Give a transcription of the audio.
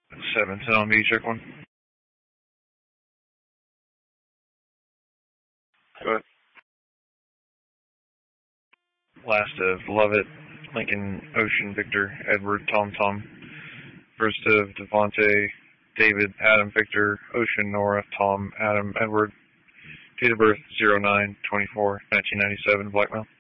710 on me, check one. Go ahead. Last of Lovett, Lincoln, Ocean, Victor, Edward, Tom, First of Devontae, David, Adam, Victor, Ocean, Nora, Tom, Adam, Edward. Date of birth 09/24/1997, blackmail.